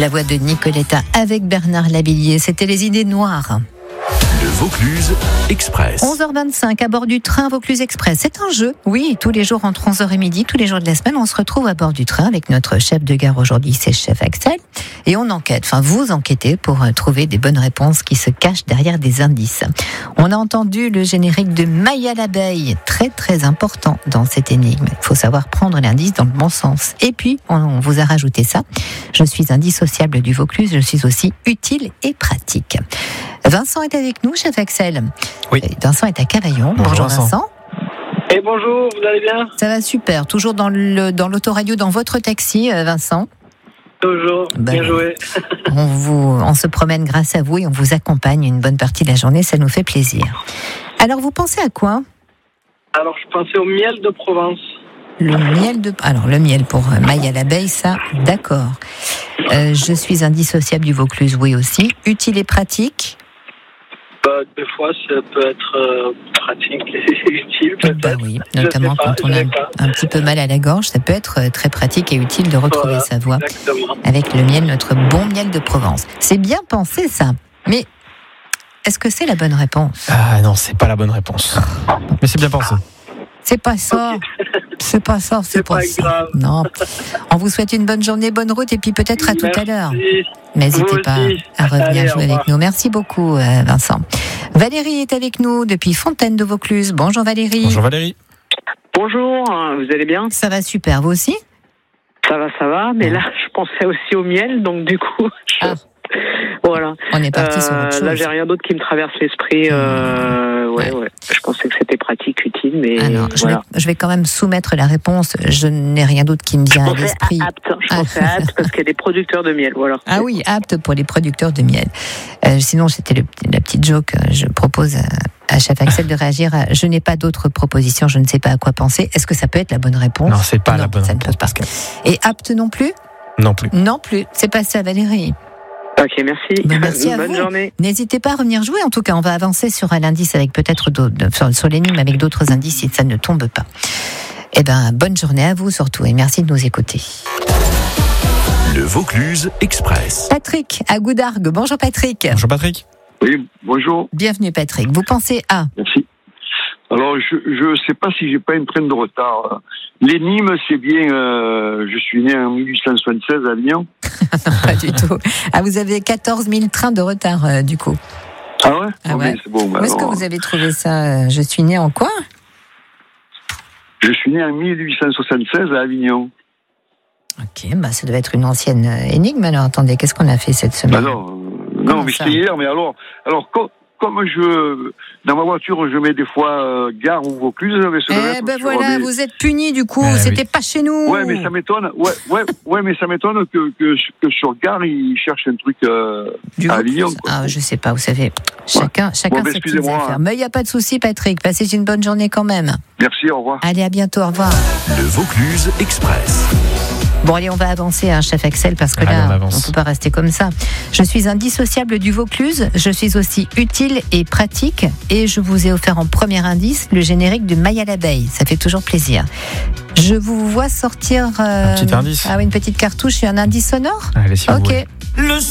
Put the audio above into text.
La voix de Nicoletta avec Bernard Lavilliers. C'était les idées noires. Le Vaucluse Express. 11h25 à bord du train Vaucluse Express. C'est un jeu, oui, tous les jours entre 11h et midi, tous les jours de la semaine, on se retrouve à bord du train avec notre chef de gare aujourd'hui, c'est chef Axel. Et on enquête, vous enquêtez pour trouver des bonnes réponses qui se cachent derrière des indices. On a entendu le générique de Maya l'abeille, très très important dans cette énigme. Il faut savoir prendre l'indice dans le bon sens. Et puis, on vous a rajouté ça. Je suis indissociable du Vaucluse, je suis aussi utile et pratique. Vincent est avec nous, chef Axel. Oui. Vincent est à Cavaillon. Bonjour Vincent. Et bonjour, vous allez bien ? Ça va super. Toujours dans l'autoradio, dans votre taxi, Vincent. Toujours, bien joué. On se promène grâce à vous et on vous accompagne une bonne partie de la journée, ça nous fait plaisir. Alors, vous pensez à quoi ? Alors, je pensais au miel de Provence. Le miel pour Maya l'abeille, ça, d'accord. Je suis indissociable du Vaucluse, oui aussi. Utile et pratique ? Des fois, ça peut être pratique et utile, peut-être. Oui, notamment quand on a un petit peu mal à la gorge, ça peut être très pratique et utile de retrouver sa voix. Exactement. Avec le miel, notre bon miel de Provence. C'est bien pensé, ça. Mais est-ce que c'est la bonne réponse ? Ah non, c'est pas la bonne réponse. Mais c'est bien pensé. C'est pas ça. Okay. C'est pas ça. C'est pas ça. grave. Non. On vous souhaite une bonne journée, bonne route et puis peut-être à tout à l'heure. N'hésitez pas à revenir jouer avec nous. Merci beaucoup, Vincent. Valérie est avec nous depuis Fontaine de Vaucluse. Bonjour Valérie. Bonjour Valérie. Bonjour, vous allez bien ? Ça va super, vous aussi ? Ça va, mais là, je pensais aussi au miel, donc du coup, voilà. On est parti sur autre chose. Là, j'ai rien d'autre qui me traverse l'esprit. Ouais. Je pensais que c'était pratique, utile, mais voilà. Je vais quand même soumettre la réponse. Je n'ai rien d'autre qui me vient à l'esprit. Je pensais apte parce qu'il y a des producteurs de miel, voilà. Ah oui, apte pour les producteurs de miel. Sinon, c'était la petite joke. Je propose à chef Axel de réagir. Je n'ai pas d'autres propositions. Je ne sais pas à quoi penser. Est-ce que ça peut être la bonne réponse ? Non, c'est pas la bonne ça réponse. Ne peut pas. Et apte non plus ? Non plus. Non plus. C'est pas ça, Valérie. Ok, merci. Merci à Bonne vous. journée. N'hésitez pas à revenir jouer. En tout cas, on va avancer sur un indice avec peut-être sur l'énigme avec d'autres indices si ça ne tombe pas. Bonne journée à vous surtout et merci de nous écouter. Le Vaucluse Express. Patrick à Goudargues. Bonjour Patrick. Bonjour Patrick. Oui, bonjour. Bienvenue Patrick. Vous pensez à ? Merci. Alors, je sais pas si j'ai pas une traîne de retard. L'énigme, c'est bien, je suis né en 1876 à Lyon. Non, pas du tout. Ah, vous avez 14 000 trains de retard, du coup. Ah ouais ? Ah ouais. C'est bon. Où est-ce que vous avez trouvé ça ? Je suis né en quoi ? Je suis né en 1876 à Avignon. Ok, ça doit être une ancienne énigme. Alors, attendez, qu'est-ce qu'on a fait cette semaine ? Non, mais c'était hier. Mais alors, comme dans ma voiture, je mets des fois gare ou Vaucluse. Voilà, vous êtes puni du coup. C'était pas chez nous. Ouais, mais ça m'étonne. Ouais, mais ça m'étonne que sur gare ils cherchent un truc à Lyon. Ah, je sais pas. Vous savez, chacun ses petites affaires. Mais il y a pas de souci, Patrick. Passez une bonne journée quand même. Merci, au revoir. Allez, à bientôt. Au revoir. Le Vaucluse Express. Bon, allez, on va avancer, chef Axel, parce que là, on ne peut pas rester comme ça. Je suis indissociable du Vaucluse, je suis aussi utile et pratique, et je vous ai offert en premier indice le générique de Maya l'abeille. Ça fait toujours plaisir. Je vous vois sortir... un petit indice. Ah oui, une petite cartouche et un indice sonore ? Allez, si vous voulez. Le